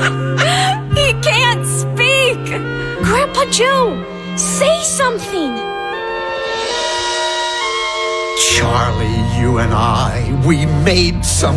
He can't speak! Grandpa Joe, say something! Charlie, you and I, we made some